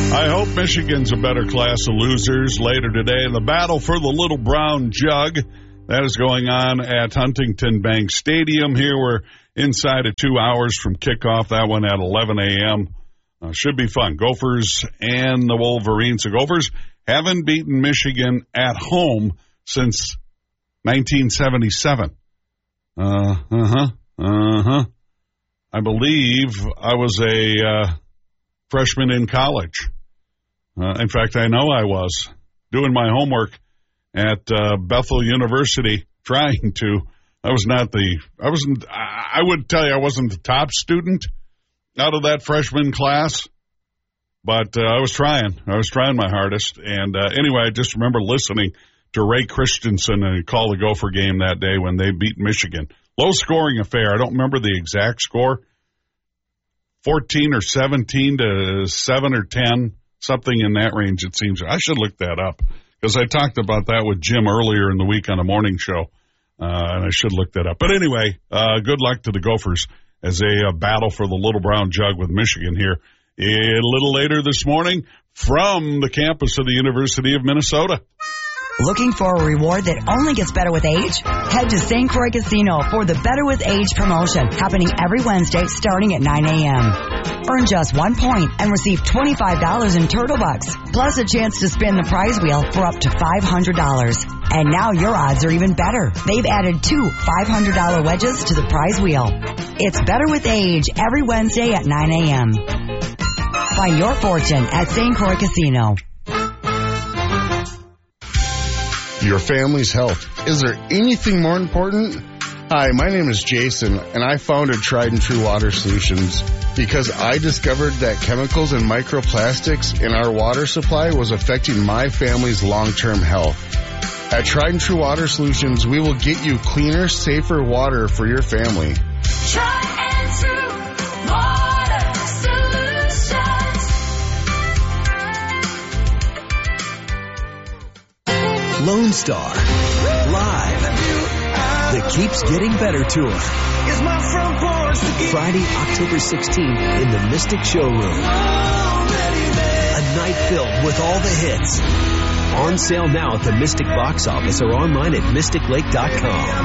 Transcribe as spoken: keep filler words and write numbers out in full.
I hope Michigan's a better class of losers later today in the battle for the Little Brown Jug. That is going on at Huntington Bank Stadium. Here we're inside of two hours from kickoff. That one at eleven a.m. Uh, should be fun. Gophers and the Wolverines. The Gophers haven't beaten Michigan at home since nineteen seventy-seven. Uh, uh-huh, uh-huh. I believe I was a uh, freshman in college. Uh, in fact, I know I was doing my homework at uh, Bethel University, trying to. I was not the. I wasn't. I would tell you I wasn't the top student out of that freshman class, but uh, I was trying. I was trying my hardest. And uh, anyway, I just remember listening to Ray Christensen and call the Gopher game that day when they beat Michigan. Low scoring affair. I don't remember the exact score. fourteen or seventeen to seven or ten. Something in that range, it seems. I should look that up because I talked about that with Jim earlier in the week on a morning show, uh, and I should look that up. But anyway, uh, good luck to the Gophers as they uh, battle for the Little Brown Jug with Michigan here a little later this morning from the campus of the University of Minnesota. Looking for a reward that only gets better with age? Head to Saint Croix Casino for the Better with Age promotion, happening every Wednesday starting at nine a.m. Earn just one point and receive twenty-five dollars in Turtle Bucks, plus a chance to spin the prize wheel for up to five hundred dollars. And now your odds are even better. They've added two five hundred dollars wedges to the prize wheel. It's Better with Age every Wednesday at nine a.m. Find your fortune at Saint Croix Casino. Your family's health. Is there anything more important? Hi, my name is Jason, and I founded Tried and True Water Solutions because I discovered that chemicals and microplastics in our water supply was affecting my family's long-term health. At Tried and True Water Solutions, we will get you cleaner, safer water for your family. Tried and True Water Solutions. Lone Star Live, the Keeps Getting Better Tour. Friday, October sixteenth in the Mystic Showroom. A night filled with all the hits. On sale now at the Mystic box office or online at mystic lake dot com.